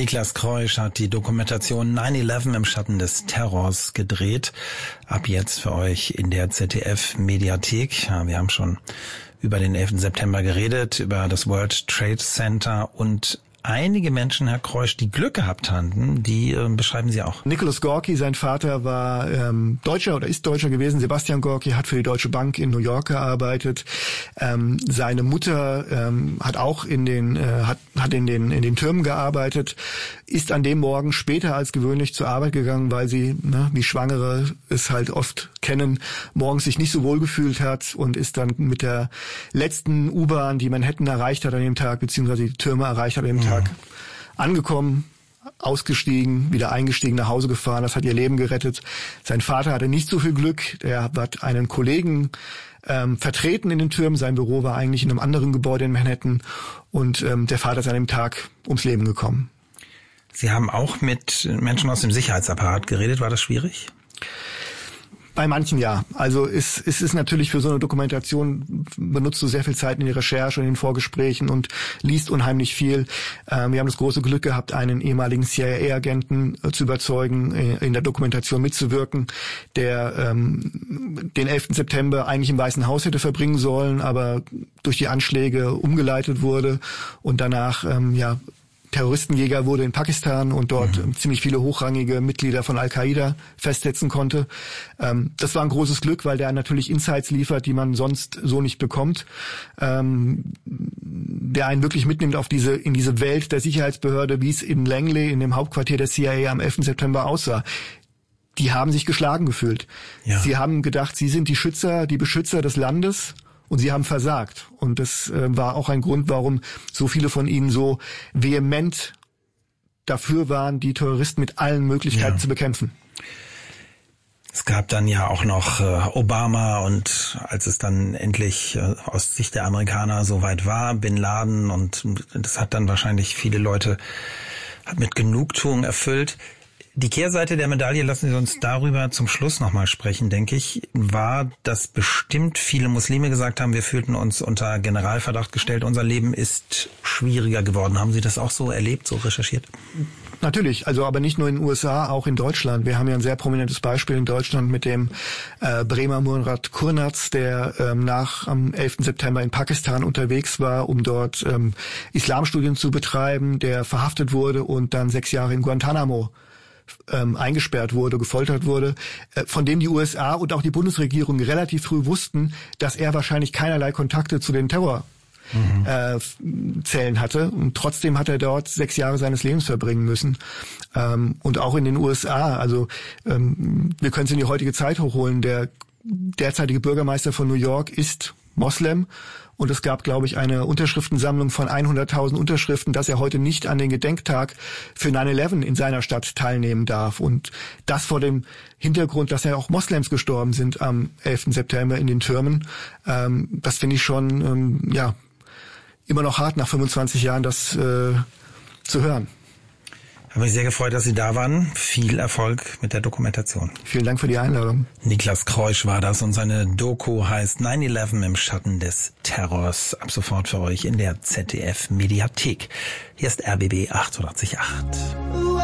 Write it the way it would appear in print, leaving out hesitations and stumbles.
Niklas Kreusch hat die Dokumentation 9/11 im Schatten des Terrors gedreht. Ab jetzt für euch in der ZDF-Mediathek. Ja, wir haben schon über den 11. September geredet, über das World Trade Center und einige Menschen, Herr Kreusch, die Glück gehabt hatten, die beschreiben Sie auch. Nicholas Gorky, sein Vater war Deutscher oder ist Deutscher gewesen. Sebastian Gorky hat für die Deutsche Bank in New York gearbeitet. Seine Mutter hat auch in den Türmen gearbeitet, ist an dem Morgen später als gewöhnlich zur Arbeit gegangen, weil sie, wie Schwangere es halt oft kennen, morgens sich nicht so wohl gefühlt hat und ist dann mit der letzten U-Bahn, die Manhattan erreicht hat an dem Tag, beziehungsweise die Türme erreicht hat an dem Tag, angekommen, ausgestiegen, wieder eingestiegen, nach Hause gefahren. Das hat ihr Leben gerettet. Sein Vater hatte nicht so viel Glück. Er hat einen Kollegen vertreten in den Türmen. Sein Büro war eigentlich in einem anderen Gebäude in Manhattan. Und der Vater ist an dem Tag ums Leben gekommen. Sie haben auch mit Menschen aus dem Sicherheitsapparat geredet. War das schwierig? Bei manchen ja. Also es ist natürlich für so eine Dokumentation, benutzt du sehr viel Zeit in die Recherche und in den Vorgesprächen und liest unheimlich viel. Wir haben das große Glück gehabt, einen ehemaligen CIA-Agenten zu überzeugen, in der Dokumentation mitzuwirken, der den 11. September eigentlich im Weißen Haus hätte verbringen sollen, aber durch die Anschläge umgeleitet wurde und danach Terroristenjäger wurde in Pakistan und dort ziemlich viele hochrangige Mitglieder von Al-Qaida festsetzen konnte. Das war ein großes Glück, weil der natürlich Insights liefert, die man sonst so nicht bekommt. Der einen wirklich mitnimmt in diese Welt der Sicherheitsbehörde, wie es in Langley, in dem Hauptquartier der CIA am 11. September aussah. Die haben sich geschlagen gefühlt. Ja. Sie haben gedacht, sie sind die Beschützer des Landes. Und sie haben versagt. Und das war auch ein Grund, warum so viele von ihnen so vehement dafür waren, die Terroristen mit allen Möglichkeiten zu bekämpfen. Es gab dann ja auch noch Obama und als es dann endlich aus Sicht der Amerikaner soweit war, Bin Laden und das hat dann wahrscheinlich viele Leute mit Genugtuung erfüllt. Die Kehrseite der Medaille, lassen Sie uns darüber zum Schluss nochmal sprechen, denke ich, war, dass bestimmt viele Muslime gesagt haben, wir fühlten uns unter Generalverdacht gestellt, unser Leben ist schwieriger geworden. Haben Sie das auch so erlebt, so recherchiert? Natürlich, also aber nicht nur in den USA, auch in Deutschland. Wir haben ja ein sehr prominentes Beispiel in Deutschland mit dem Bremer Murat Kurnaz, der am 11. September in Pakistan unterwegs war, um dort Islamstudien zu betreiben, der verhaftet wurde und dann 6 Jahre in Guantanamo eingesperrt wurde, gefoltert wurde, von dem die USA und auch die Bundesregierung relativ früh wussten, dass er wahrscheinlich keinerlei Kontakte zu den Terrorzellen hatte. Und trotzdem hat er dort 6 Jahre seines Lebens verbringen müssen. Und auch in den USA, also wir können es in die heutige Zeit hochholen, der derzeitige Bürgermeister von New York ist Moslem. Und es gab, glaube ich, eine Unterschriftensammlung von 100.000 Unterschriften, dass er heute nicht an den Gedenktag für 9/11 in seiner Stadt teilnehmen darf. Und das vor dem Hintergrund, dass ja auch Moslems gestorben sind am 11. September in den Türmen. Das finde ich schon immer noch hart, nach 25 Jahren das zu hören. Ich habe mich sehr gefreut, dass Sie da waren. Viel Erfolg mit der Dokumentation. Vielen Dank für die Einladung. Niklas Kreusch war das und seine Doku heißt 9/11 im Schatten des Terrors. Ab sofort für euch in der ZDF-Mediathek. Hier ist RBB 888.